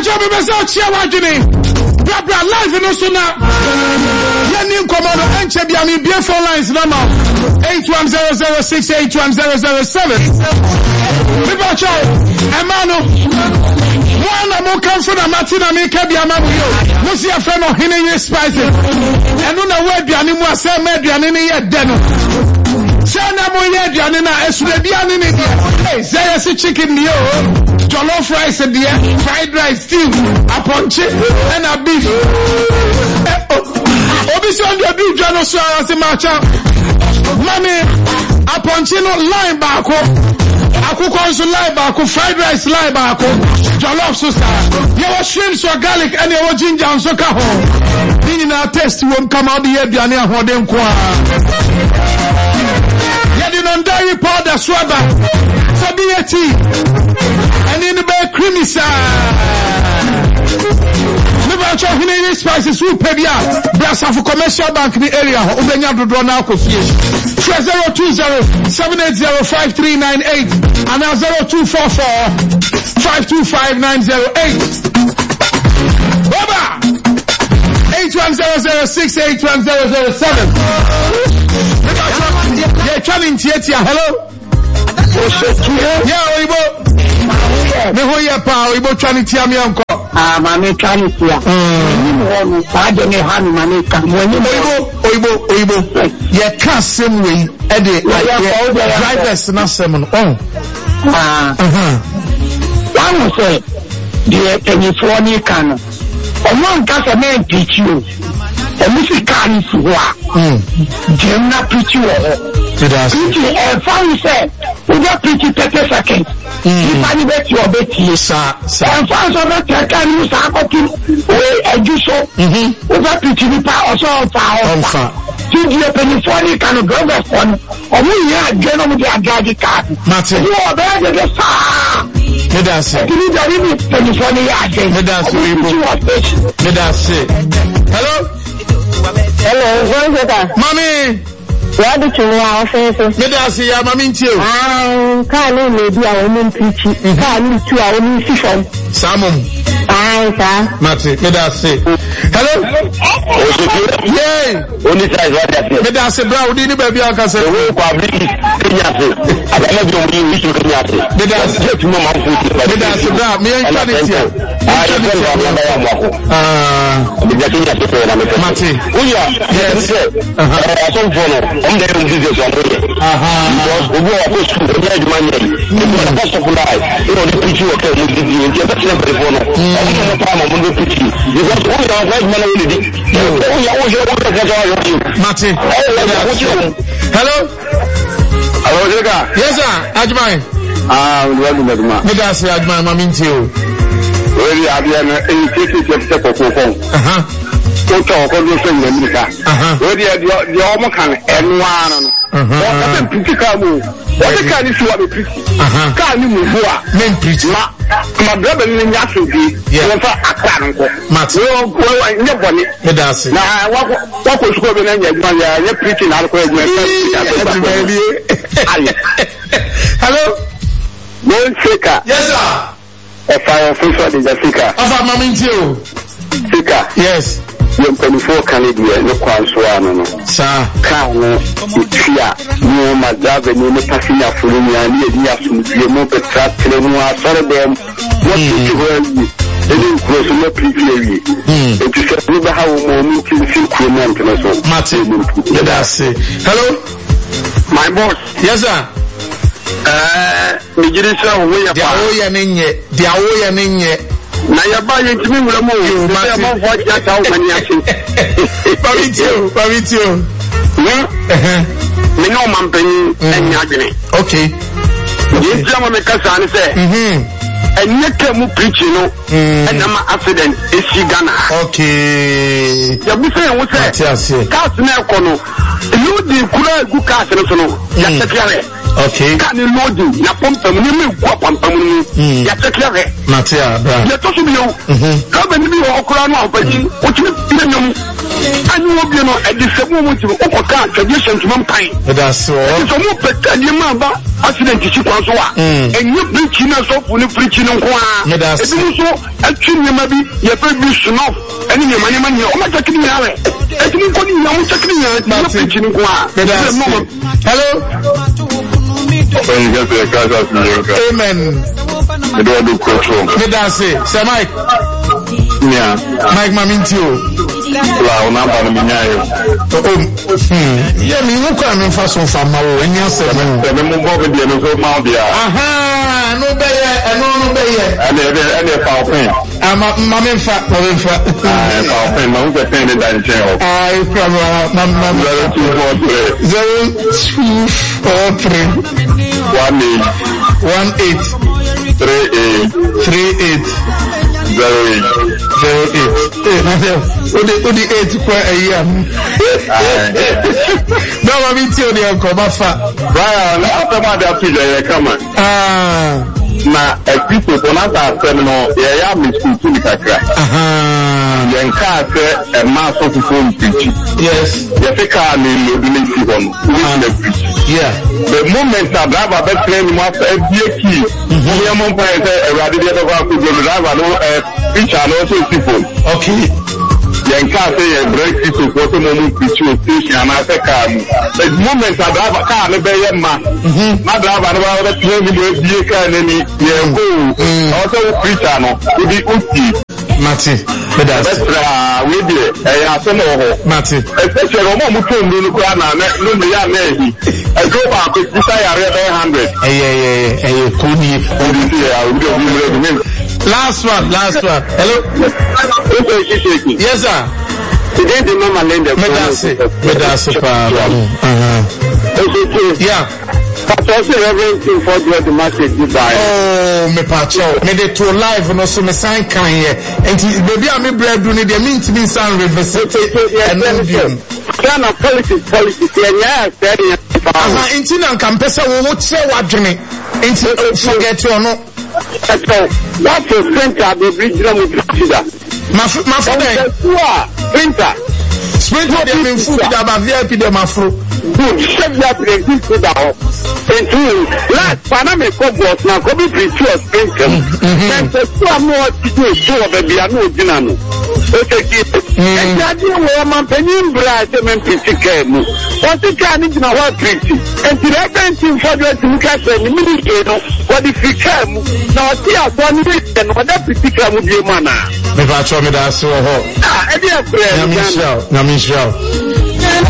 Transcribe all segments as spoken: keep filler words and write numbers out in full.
Bacho be besa chia wadwene. Bra bra live no so na. Yeni nkomodo enche bia me bia phone lines number eight one zero zero six eight one zero zero seven. Me bacho emano. One mo come from Martina me ka bia ma mo yo. Mo si afa no hene ye spicy. Eno na we aduane mu asa ma aduane ne ye de no. Sana mo ye aduane na esure aduane ne de. Hey, say say chicken yo. Jollof rice there, fried rice stew, aponche and a beef. Obi so ndia bi dwa so ase macha. Mami aponche no line baako. Akukọ so line baako, fried rice line baako. Jollof so star. You was shrimp so garlic and you was ginger so ka ho. Ni na taste won come out the aduane ahoden ko a. Yedi no dairy powder swaba. Sabi eti. And in the back, creamy side. Never try any spices. We pay ya. Brasa for commercial bank in the area. Ubenya do draw now. zero two zero seven eight zero five three nine eight and now zero two four four five two five nine zero eight. Baba eight one zero zero six eight one zero zero seven. Yeah, challenge Tietia. Hello. Yeah, Oibo. Me ho ye pa Oibo twani tia me anko. Ah, ma me twani tia. Mm. Ni pa de me ha ni ma me ka. Oibo, Oibo, Oibo. Ye ka same way e dey drivers na sem no. Oh. Ah. Mhm. One say the twenty-four ni kan. Omo nka se me teach you. Omo si kan si ho a. Mm. Dem na teach you. That's it. And finally said, we got pretty thirty seconds. You find it your betty, sir. And finally, so that can use our cooking. We and you so. We got pretty power also on fire. Did you open for any kind of grove of fun? Or we had general with your gadget card. Martin, you are there to get far. Medase. You need to leave it twenty-four years. Medase. Medase. Hello? Hello, what is that? Mommy. What did you know? Me da see ya mami ntie o. Ah, ka no me bi a wonu preach. Ka ni tu a wonu si fam. Samom. Ah, sa. Mate, me da see. Hello? Yeah. Oni sai wa da see. Me da see bra odi ni ba bi aka se. We kwa bi Kenya se. Abana bi omi ni su Kenya se. Me da see tu mo ma fu. Me da see bra me en twa tia. Ah, ye ko wa na ya mo ko. Ah, me da Kenya se ko na me. Mate. Uya. Yes. Eh, aso fono. On there is this one. Aha. Because we go to school, we need money. We must first of all, you know, the preaching of the Muslim, the best number for no. I don't know time on the preaching. Because we are right man already. We are always want to get out. Martin. Hello? Hello, Jega. Yes, sir. Ajmai. Ah, we are doing that. Me da say Ajmai mami ntio. We are here na e take take take kokon. Aha. O to ko do so nyam nika. Aha. We dey dey o mo kan enwa no no. O ka preach ka mu. O dey ka ni suwa be preach. Aha. Ka ni mu ho a. Men preach. Ma ma brother ni nya so bi. Yeah. Wo fa akra nko. Mat. Wo wo nya boni. Me da say. Na wa wa ko suko be na nya juma ya nya preach na ko ejuma. Hello? Mon Sika. Yes, sir. O fa official de Jessica. Ofa mami ntio. Sika. Yes. Yom twenty-four Canadian no kwanso ano no. Sir. Ka no itia no madave no ne pasina fulu ni ani edi asumdie mo petra tere no asore dem. What you will any cross no preview. It is a river how mo mi tin sin comment no so. Martin. Let us see. Hello? My boss. Yes, sir. Eh, mi jiri sa wo ya pa. Dia wo ya nenye. Dia wo ya nenye. Na ya ba ye ntimi wura mo yo ma ya mo fo ja ta o mani ase pavitio pavitio hmm eh me no man pan enya adwene okay ye ti am me kasa ne se mhm enye ka mu preach no ena ma accident esi Ghana okay ya bu se wo se cars na ko no you di kura gu cars no so no ya tekiare okay kan loading na pompa mu ni me gu pompa mu ni ya tekiare Matia bra ya to so bi yo ka ba ni bi o kura no opani o ti ni nyom And you will be at the same moment to Oka, tradition to Mampai. That's all. It's a more peculiar accident to Chihuahua. And you preaching us up when you preaching on Kwa. That's also actually maybe your baby snuff and your money money. Oh, my checking out. I think you're not checking out. Not preaching on Kwa. Hello. Amen. Medase, say Mike. Yeah. Mike Mamintio. Wow, number of Minayo. Yeah, me look at me for some family and you said, the move with the Nozo Maudia. Aha, no better, and no better. And they're powerful. I'm a mamma in fact, I'm in fact. I'm a painted that jail. I come zero two four three one eight one eight three eight three eight zero eight zero eight. What the what the eight per a year? No, I mean till the uncle, my fat. Right, after my day, come on. Ah. Na people for not our seminar, yeah, I'm to the crack. Aha. Then car a mass of phone preaching. Yes. You take a name, yeah. The moment I drive a bed plane, must a key. We are more by a radiator of the driver, no preacher, no people. Okay. Then car say a break to photo moment picture station and I say car. The moment I drive a car, the bay man. My driver about the twenty year car and any year go. Also preacher no to be uti. Mati, that's uh we did a afternoon. Mati. Especially a moment to look at no me ya me. I go back with this I one hundred. Eh eh eh eh could Last one, last one. Hello? Yes, sir. Today the mama lender. Medase. Medase. Uh-huh. Yeah. But also Reverend King for the message goodbye. Oh, me pacho. Me de to live no so me sign kan here. And baby am me bread do need the mean to be sound reverse. And then kind of politics, politics, yeah, yeah. Aha, inti na nkampesa wo wo che wadwene. Inti forget you no. That's a printer, the original printer. My friend, printer. Sprinter, they mean food that my V I P, they my fruit. Good, check that printing to the house. And two, last Panama was now coming to a printer. And the two more to do, so baby, I know Dinano. Okay, and that you were my penny bright and pretty came. What the can in our pretty. And to that painting for the to catch a minute, what if you come? Now, see us one week and what that pretty came with your manner. If I told me that so hot. Ah, I dear friend, Namisha.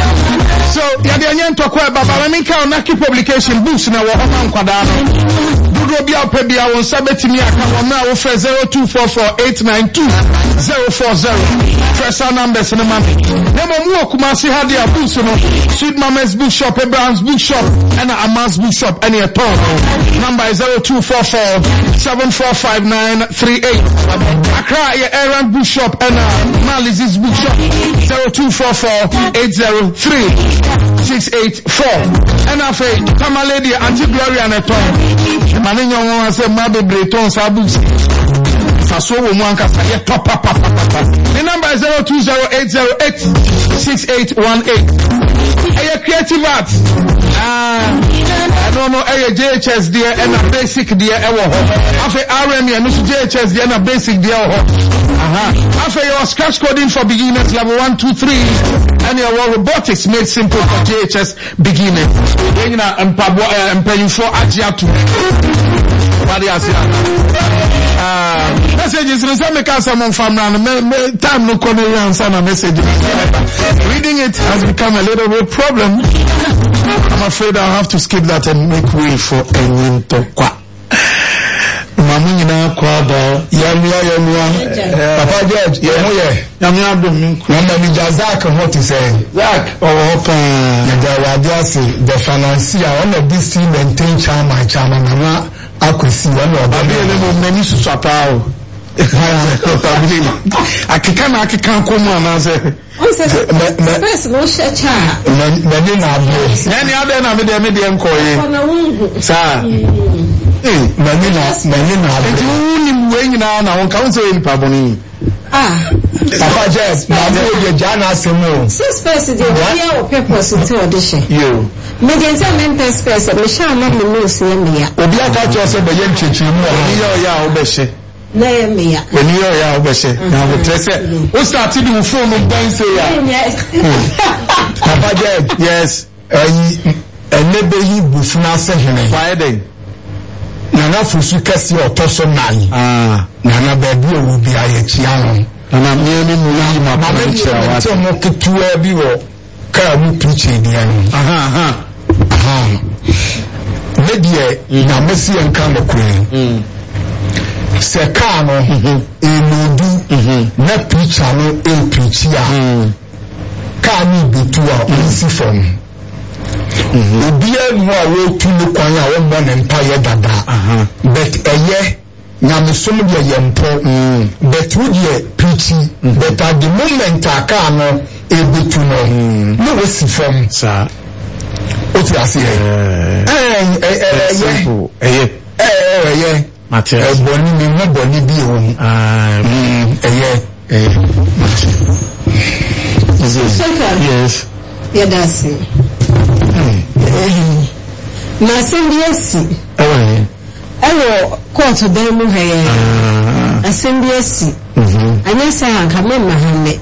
So, Yadian to acquire Baba Mika on Naki publication books in our home Quadano. Budobia Pebia on Sabetimia Kamana offer zero two four four eight nine two zero four zero. First our numbers in the money. Nemo Mua Kumasi Hadia Books, Sweet Mama's Bookshop, Abraham's Bookshop, and Aman's Bookshop, and a ton. Number is zero two four four seven four five nine three eight. Accra, your Aaron Bookshop, and Mali's Bookshop, zero two four four eight zero three six eight four. And I say, come a lady, Auntie Gloria and a ton. Maninho wants a Mabe Breton Sabus. Faso Mwanka Saye top up. The number is zero two zero eight zero eight six eight one eight. Are you creative art? Ah, I don't know. Are you J H S dear and a basic dear ever? After R M E and J H S dear and a basic dear. Uh-huh. After your scratch coding for beginners level one, two, three, and your robotics made simple for J H S beginners. You know, and Pablo and paying for Ajiatu. What do you say? Ah, messages in some case among family time no corner answer a message. Reading it has become a little bit problem. I'm afraid I'll have to skip that and make way for a Tokwa. Mamu ina kwa ba yamia yamia Papa George yemoye yamia domin na mi Zak what is saying Zak oh opa ya wadiasi the financier one of this maintain chairman chairman na akwesi one of ba be le mo nani susapa o akika na akika ko mu anase First, no share. Many now, any other na me de me de enkoye. Sir. Eh, many na many na. Enti uni mwe nyina na won ka won se ni paboni. Ah. Papa Jeff, now you Jana Simo. Six person the idea of purpose into audition. You. Medianta mental space, me shall not be no see me. Obia ka cho se be yem chichi mu ni yo ya obehye. Na yem ya. Ni yo ya obehye. Na wo trese. O start di wo phone ban say ya. Papa Jeff, yes. Eh enebe yi bufuna se hene. Why then? Nana fusu kesi otoso nani. Ah. Nana baby o bi aye chia no. Nana me ni mu yi ma ba chia wa. So mo ketua bi wo ka mu preach ni ani. Aha aha. Aha. Maybe na mesi enka no kure. Mm. Se ka no enudu na preacher no e preach ya. Mm. Ka ni bitu a onsi from. Obia no a wo tu no kwan a wo mo ne mpa ye dada. But eye nyame som de ye mpo. But wo de preach. But at the moment aka no e bitu no. No we si from sir. O ti ase eh eh eh eh eh eh Mathias boni mi mo boni bi o ah eh eh yes yeah that's it na sembiesi eh eh court dem mu he ah asembiesi mhm anya say anka mama hame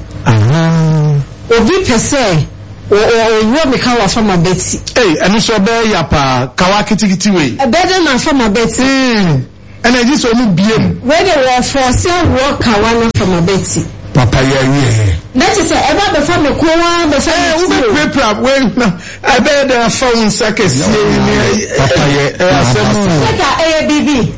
ah obi pese o o me kawa from a beti eh eno so be ya pa kawa kitikiti we e better na from a beti mm ena ji so mu biem we dey war for say work kawa na from a beti papa ya wi that is e ba be fa me ko wa be fa eh we paper we na e be the phone seconds papa ya asemu seka eh bibi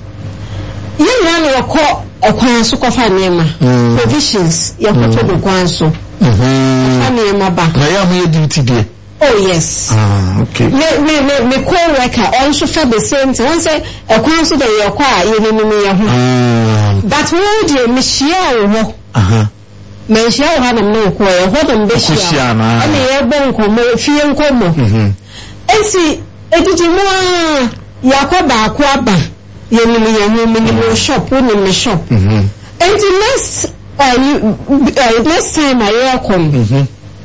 ye nya no ko ekwan so ko fa nema provisions ye ko to do kwan so mhm ani maba na ya mo duty there. Oh yes. Ah, okay. Me me me me co-worker also for the same thing. One say a kwan so dey your kwa you ni ni ya ho. Ah. But we dey me share wo. Aha. Me share wo na me ko e ho dem be share. Ana ye bon ko mo fie nko mo. Mhm. Enti ediji mo yakoba akwa aba. Ye ni ni ya ni ni shop ni ni shop. Mhm. Enti next uh, uh, next time I come. Mhm.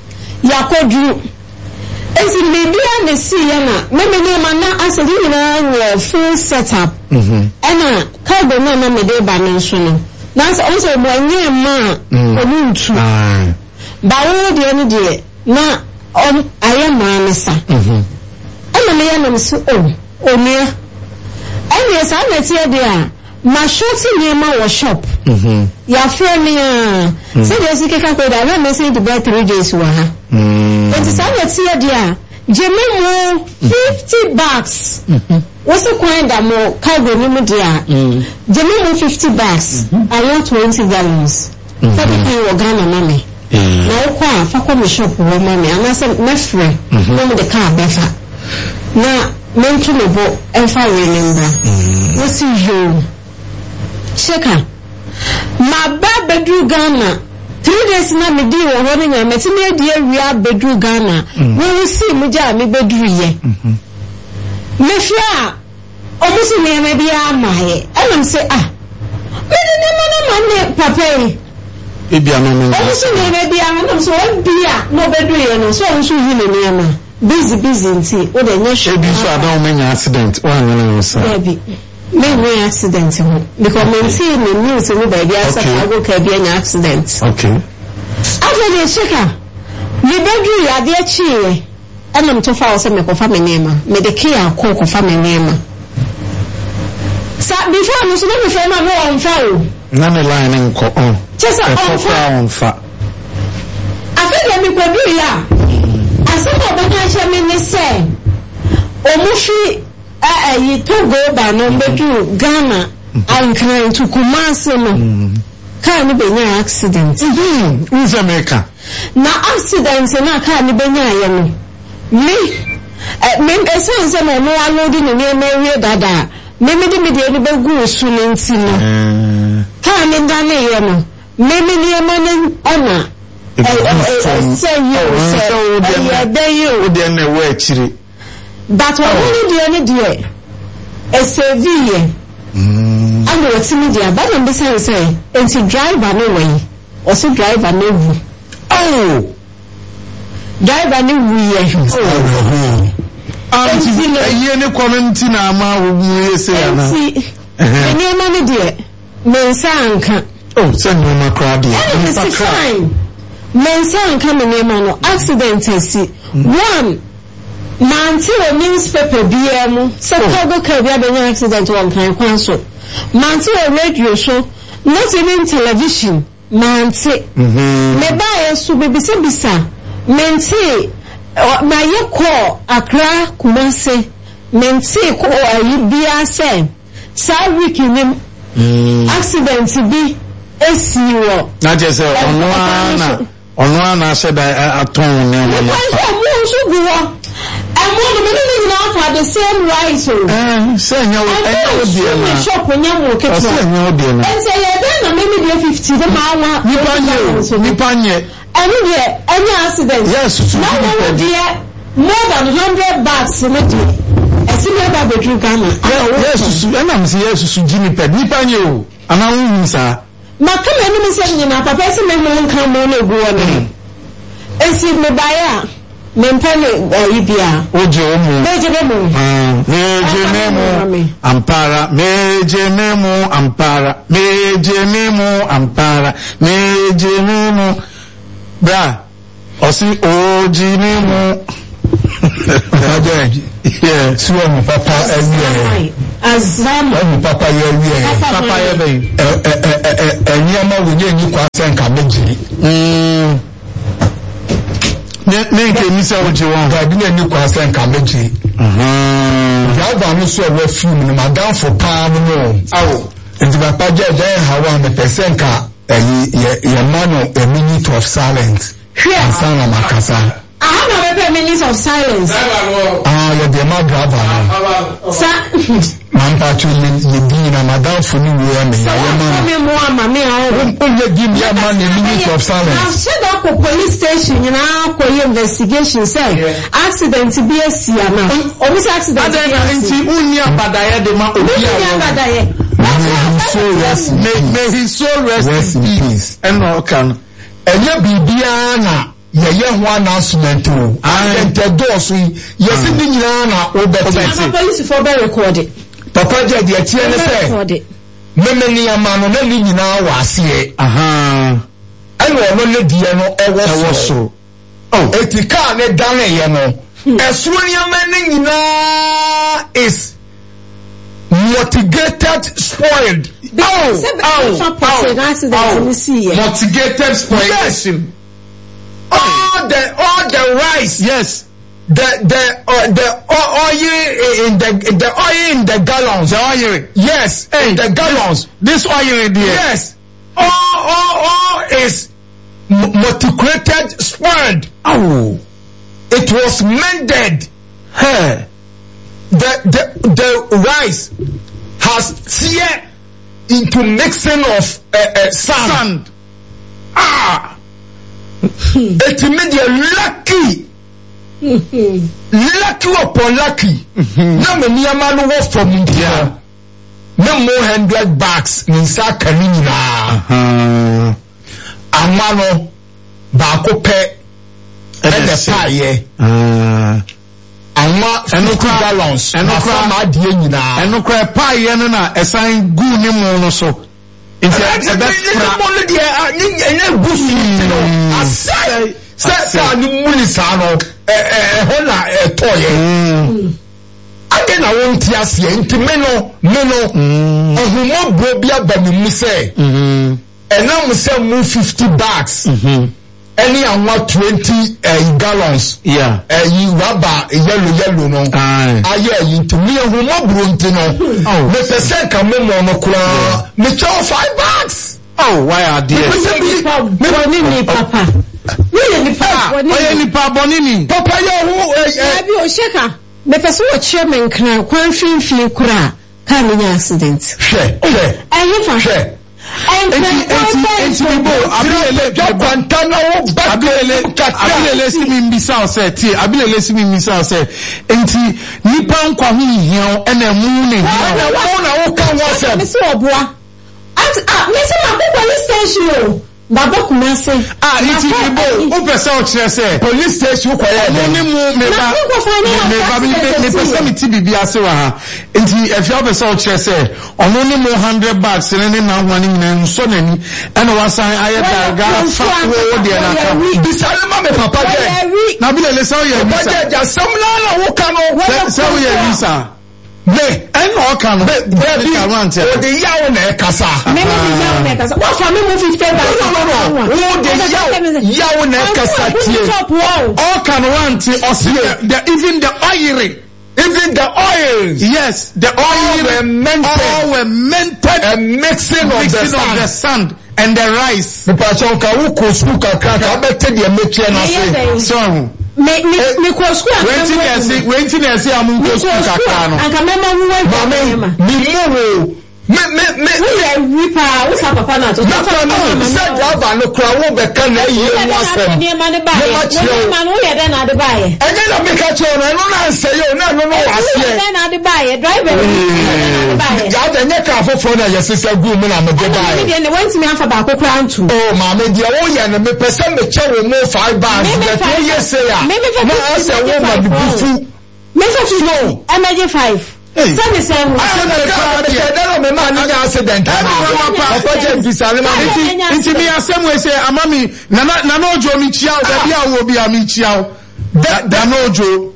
Yakodu Esi bibia ne si ya na me me ne ma na asedi nyina wo full setup mhm ena cargo na na me de ba ne nso no na so onso mo anye ma onu ntu ah ba wo de ne de na on aye ma ne sa mhm ena me ya na so o onia ena sa na tie de a ma shoti ne ma wo shop mhm ya fe me a se de si keka ko da na me say the buy three days wa ha mm but sa na tie dia jememo fifty bucks mhm what's the kind that mo cargo ni mo dia mm jememo fifty bucks I want twenty gallons for the kind of Ghana mama na kwa fa ko me shop wo mama ana se me free no me the car befa na me ntu me bo enfa we nimba what's you cheka ma ba bedu Ghana three days na me di wo ho nya me ti me di awia bedu Ghana wo wi si mu ja me bedu ye me fia o mu si me me bia amaye enam say ah me di na ma na ma ne papa e bia no no o mu si me me bia enam so o bia no bedu ye no so o so hu ne ne ma busy busy nti o de nya e bi so adon me nya accident o anya no so baby me no accident ho because me see me news no ba bia sa go ka bia nya accident okay after the checker me bedu ya de chi enam to fa o se me ko fa me nema me de kia ko ko fa me nema sa before no so me fa ma no on fa o na me line nko on chesa on fa on fa after the me ko du ya asema ba ka che me ne se o mu fi eh yi to go ba no bedu Ghana an kan to Kumasi no car ni benya accident mhm in America na accident na car ni benya ye no me eh me esan se no no alodi ni me me dada me me de me de ni begu su ni nti no car ni ngane ye no me me ni ma ni ona eh say you say yeah dey you dey na we chiri but what ni dey ni dey e severe mm and what ni dey but am be say say enti driver no way also driver no wu. Oh, driver no wu ye. Oh, auntie, a year no community na ma wu say na. Any money dear, mensa anka. Oh, send me my crowd. It's fine. Mensa anka me name no accident see. One manti o newspaper bia mu se cargo car bia be accident one kan kwan so. Manti o radio show, not even television. Manti. Mhm. Me ba yesu be bisa bisa. Menti ma ye call Accra Kumasi. Menti ko ayi bia say. Sa week nim accident bi esi wo. Na je say ono ana ono ana said aton ne wo. Mo so go wo. And one of the now for the same rights. Eh, say no, I know the shop when you work. And say then maybe they fifty the man Nipanye. And yeah, any accident. Yes, now dear more than hundred bags in it. I see never be drink Ghana. Yes, and I'm yes to Jimmy Ped Nipanye. And I won't say. My come enemy said you know, Papa said me won't come on go on. And see me buy Mempele ibia oje omu meje nemu ah meje nemu ampara meje nemu ampara meje nemu ampara meje nemu bra osi oji nemu yeah suwa mu papa ewie azama mu papa ewie papa ewie eh eh eh enyama wonye nyi kwa senka meji mm ne ne ke mi se oje won ga bi na ni kwa sen ka meji mhm ya ba no so we film ni madam for pa no awo ndi ba pa je je hawa me percent ka eyi ye man a minute of silence here sana makasa I have a minute of silence ah you be my driver sa man pa chu ni di na madam for ni we me ya man me mo ama me o ye give me man a minute of silence I've said up a police station you know ko investigation say accident be a sia na o mi accident nti unni abadaye de ma obi a abadaye so rest may he so rest in peace and no can enye bibia na ye ye ho announcement o and the doors ye se ni nyina na obeti police for be recorded papa je de tie ne say memeni amano na ni nyina wa ase aha ene ono ne die no ewo so oh etika ne dan ye no esuro ni amani nyina is motivated spoiled oh oh oh motivated spoilation all the all the rice yes the the uh, the oil in the the oil in the gallons the oil yes hey, in the gallons this oil in there yes all all all is motivated spoiled oh it was mended hey the the the rice has tear into mixing of uh, uh, sand. sand ah it made you lucky lucky upon lucky na me niama no wo from India na more hundred bags in saka ni nyina amano ba ko pe e de paye ah anwa fifty gallons eno kra ma de nyina eno kra paye no na esan gu ni mu no so nti e be fra mo le dia enye gusu no asai sai sai ni muli sa no eh eh ho na etoye ade na won ti ase nti me no me no ohumo bro bia ba ni mu se mhm enam se mu fifty bags mhm any and twenty uh, gallons yeah eh you rubber yellow yellow no ah yeah you to me who mo brunti no oh me pese ka me mo no kura me chow five bags oh why are there me boni ni papa me ni papa oye ni papa boni ni papa ye hu eh bi o sheka me pese wo kire me nkran kwan finfin kura ka me nya accident she she eh fa she and and abilele kwantana wo abilele abilele si mi mbisa se ti abilele si mi mbisa se enti nipa nkwa hu hian ena mu ne hian na wo na wo kan wo se me se oboa at ah me se ma police station Baba Kumase. Ah, it's Ibo. Who person say police station ko ya. Mo ni mu me ba. Me ba me me person me T B B ase wa ha. Enti if you person say ono ni mu one hundred bucks ne ne na hwani na nso nani. And was I ga fa wo de na ka. Bisale ma me papa je. Na bi le le so ye visa. Papa je sam na na wo ka no. So ye visa. Me and all can be o de yawo na kasa me me yawo na kasa what for me move fifty dollars no no no o de yawo yawo na kasa tie all can want or the even the oil even the oils yes the oil were meant all were meant a mixing of the sand, of the sand and the rice the passion ka wo ko su ka ka ka bete de metie na se so me me me ko school waiting there say waiting there say am go school kakra no anka mema wu wa me me me me me we repa we sa papa na to so say driver no kra wo be kan na yi mu asem ne ma ne ba ye ma no ye de na de ba ye enye na me ka che no no na say yo na no no wase ye na de ba ye driver na ba ye ja de nye ka foforo na yes say gu mu na me de ba ye me de want me afa ba kokra ntu oh ma me de wo ye na me pese me che wo mu five bars de to ye say ya na say wo ma de bufu me fa tu no emergency five Send me some. I don't know. Man, no accident. Papa just bisale ma. Inti mi asem we say amami na na no jo mi chia o baby a wo bi a mi chia o. Da no jo.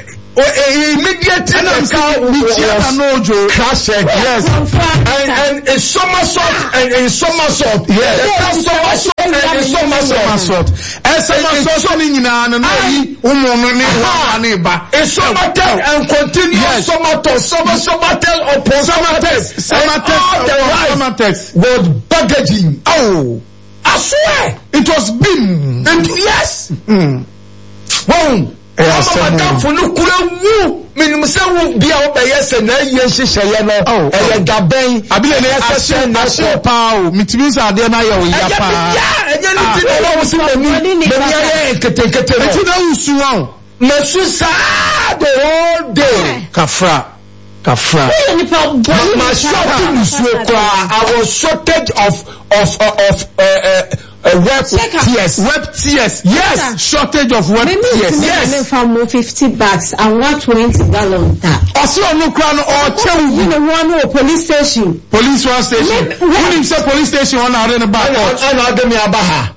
Immediately mi chia na no jo. Crash yes. And and a somersault and a somersault. Yes. Somersault and a somersault. A somersault ni nyina na yi umo no ni wa ni ba. A somersault and continuous somersault. Somersault upon somersault. Somersault with baggaging. Oh, I swear it was bim. And yes. Mm. Boom. Madam for no kula minimum say wo bia wo be yes na ye hihye no e da ben abile na yes na so pa o mitimi sa de na ye o ya pa ya enye ni ti no wo si mani me ya ye kete kete no ti na usu an me su sa the whole day kafra kafra my shortage I was shortage of of of uh, uh, Uh, web tears, web tears, yes, yeah. Shortage of web tears, yes. From fifty bags and one twenty gallon tap. Also, no crown or two. You know, one police station. Police one station. Who himself police station on our in about. I know them abaha.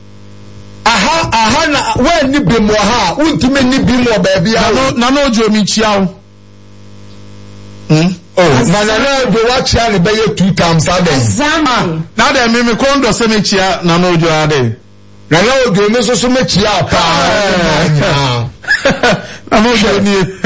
Aha, aha, when you be more ha, ultimate ni be more baby. No, no, Joe Michiao. Hmm. Oh, na na na do watch ya le be two times a day. Exactly. Now dem me kondo se me chia na no jo ade. Na na o do me so so me chia pa. Na no jo ni